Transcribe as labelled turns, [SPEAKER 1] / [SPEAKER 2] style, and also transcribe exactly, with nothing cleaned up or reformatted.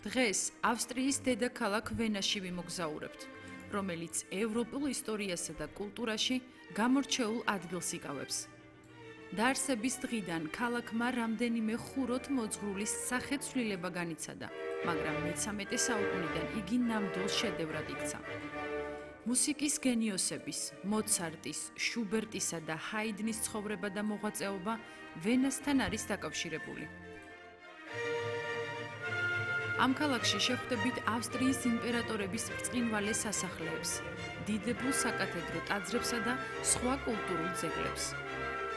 [SPEAKER 1] დღეს ავსტრიის დედაქალაქ ვენაში ვიმოგზაურებთ, რომელიც ევროპულ ისტორიასა და კულტურაში გამორჩეულ ადგილს იკავებს. დაარსების დღიდან ქალაქმა რამდენიმე ხუროთ მოძღვრული სახეცვლილება განიცადა, მაგრამ მეცამეტე საუკუნიდან იგი ნამდვილ შედევრად იქცა. მუსიკის გენიოსების, მოცარტის, შუბერტისა და ჰაიდნის ცხოვრება და მოღვაწეობა ვენასთან არის დაკავშირებული. ამ ქალაქში შეხვდებით ავსტრიის იმპერატორების ბრწყინვალე სასახლეებს, დიდებულ საკათედრო ტაძრებსა და სხვა კულტურულ ძეგლებს.